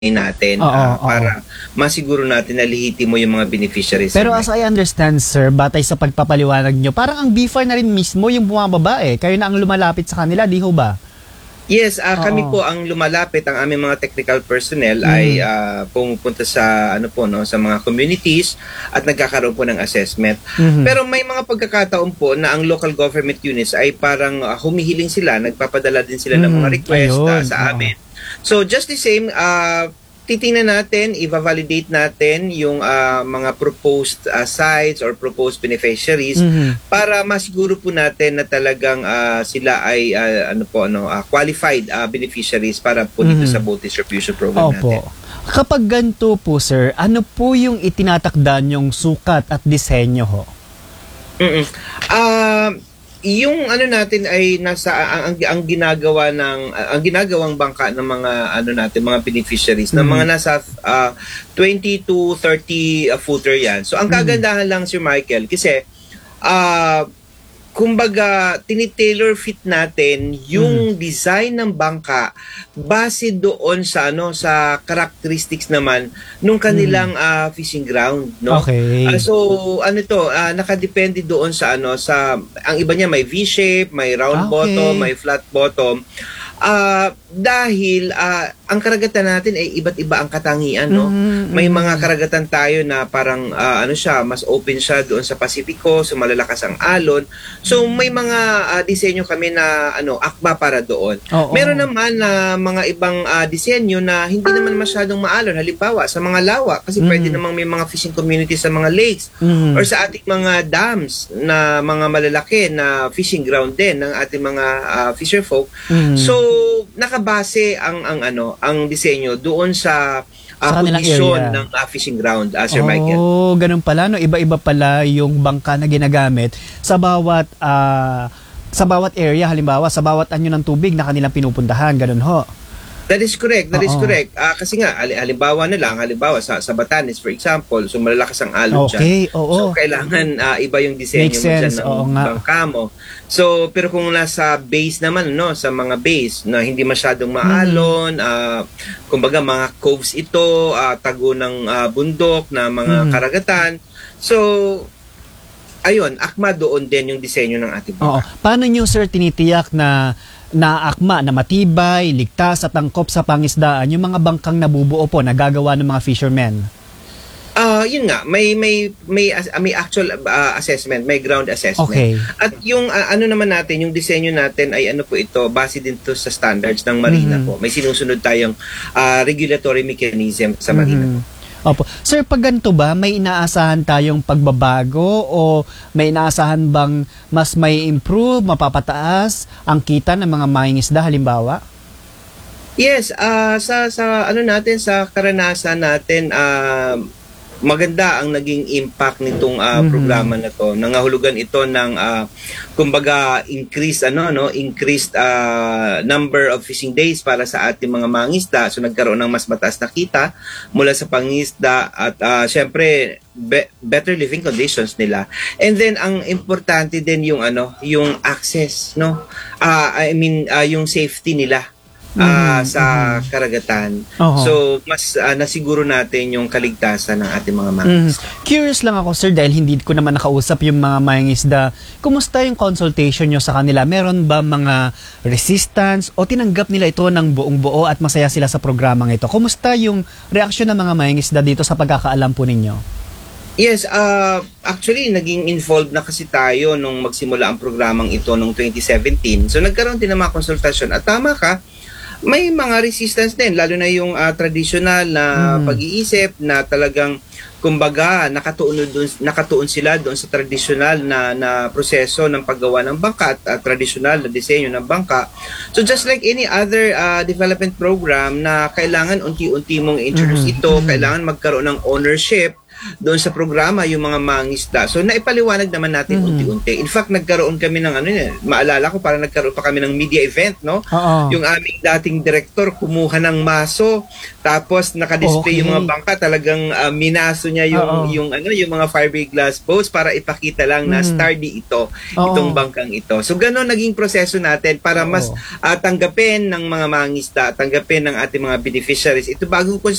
natin para masiguro natin na lihiti mo yung mga beneficiaries. Pero as I understand, sir, batay sa pagpapaliwanag nyo, parang ang BFAR na rin mismo yung bumababa eh. Kayo na ang lumalapit sa kanila, di ho ba? Yes, kami po ang lumalapit, ang aming mga technical personnel ay pumupunta sa sa mga communities at nagkakaroon po ng assessment. Pero may mga pagkakataon po na ang local government units ay parang humihiling sila, nagpapadala din sila ng mga request sa amin. So just the same, titingnan natin, i-validate natin yung mga proposed sites or proposed beneficiaries para masiguro po natin na talagang sila ay qualified beneficiaries para po dito sa boat distribution program natin. Kapag ganito po, sir, ano po yung itinatakda nyong sukat at disenyo ho? Yung natin ay nasa ang ginagawang bangka ng mga mga beneficiaries ng mga nasa 20 to 30 footer yan. So ang kagandahan lang, Sir Michael, kasi kumbaga tinitailor fit natin yung design ng bangka base doon sa sa characteristics naman nung kanilang fishing ground, no? Okay. So nakadepende doon sa ang iba niya may V-shape, may round bottom, may flat bottom. Dahil ang karagatan natin ay iba't iba ang katangian, no? May mga karagatan tayo na parang mas open siya doon sa Pasipiko, so malalakas ang alon. So may mga disenyo kami na akma para doon. Meron naman na mga ibang disenyo na hindi naman masyadong maalon. Halimbawa sa mga lawa, kasi pwede namang may mga fishing communities sa mga lakes or sa ating mga dams na mga malalaki na fishing ground din ng ating mga fisher folk. So nakabase ang disenyo doon sa kondisyon ng fishing ground, Sir Michael. Ganun pala, no? Iba-iba pala yung bangka na ginagamit sa bawat area, halimbawa sa bawat anyo ng tubig na kanilang pinupuntahan, ganun ho. That is correct. Correct. Kasi nga halimbawa sa Batanes, for example, so malalakas ang alon dyan. So kailangan iba yung disenyo mo dyan ng bangka mo. So pero kung nasa base naman, sa mga base na hindi masyadong maalon, kumbaga mga coves ito, tago ng bundok na mga karagatan. So ayun, akma doon din yung disenyo ng ating bangka. Paano nyo, sir, tinitiyak na naakma, na matibay, ligtas at angkop sa pangisdaan yung mga bangkang nabubuo po, nagagawa ng mga fishermen? Yun nga, may actual assessment, may ground assessment. Okay. At yung naman natin, yung disenyo natin ay po ito, base din to sa standards ng marina po. May sinusunod tayong regulatory mechanism sa marina po. Opo. Sir, pag ganito ba, may inaasahan tayong pagbabago o may inaasahan bang mas may improve, mapapataas ang kita ng mga mangingisda halimbawa? Yes, sa karanasan natin, maganda ang naging impact nitong programa na to. Nangahulugan ito ng kumbaga increased number of fishing days para sa ating mga mangingisda. So nagkaroon ng mas mataas na kita mula sa pangingisda at syempre better living conditions nila. And then ang importante din yung yung access, no? Yung safety nila. Sa karagatan. So, mas nasiguro natin yung kaligtasan ng ating mga mangingisda. Curious lang ako, sir, dahil hindi ko naman nakausap yung mga mangingisda. Kumusta yung consultation nyo sa kanila? Meron ba mga resistance o tinanggap nila ito ng buong buo at masaya sila sa programang ito? Kumusta yung reaksyon ng mga mangingisda dito sa pagkakaalam po ninyo? Yes, actually naging involved na kasi tayo nung magsimula ang programang ito noong 2017. So nagkaroon din ng mga konsultasyon at tama ka, may mga resistance din, lalo na yung traditional na pag-iisip na talagang kumbaga nakatuon sila doon sa traditional na proseso ng paggawa ng bangka at traditional na disenyo ng bangka. So just like any other development program na kailangan unti-unti mong introduce ito, kailangan magkaroon ng ownership doon sa programa yung mga mangingisda. So naipaliwanag naman natin unti-unti. In fact, nagkaroon kami ng maalala ko parang nagkaroon pa kami ng media event, no? Oo. Yung aming dating director kumuha ng maso, tapos naka-display yung mga bangka, talagang minaso niya yung mga fiberglass boats para ipakita lang na sturdy itong bangkang ito. So gano'n naging proseso natin para mas tanggapin ng mga mangingisda, tanggapin ng ating mga beneficiaries ito bagong